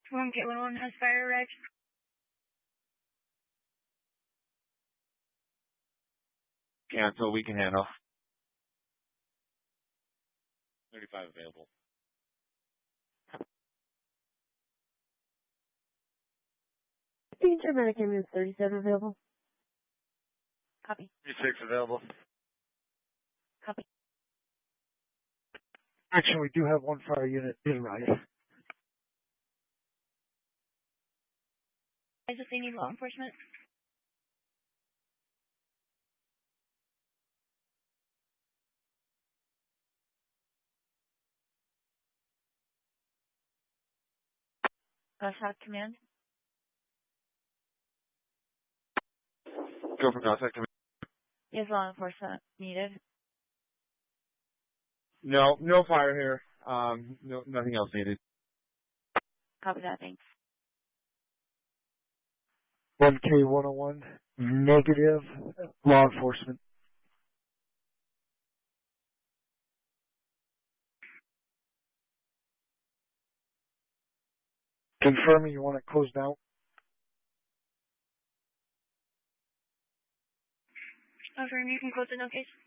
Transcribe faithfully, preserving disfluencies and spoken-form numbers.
one K one one has fire arrived. Cancel, we can handle. thirty-five available. Danger medic ambulance thirty-seven available. Copy. thirty-six available. Copy. Action, we do have one fire unit in rise. Guys, if they need law enforcement. Gunshot command. Go for contact command. Is law enforcement needed? No, no fire here. Um, no, nothing else needed. Copy that, thanks. one K one oh one, negative, law enforcement. Confirming you want it closed out. Confirm you can close the no case.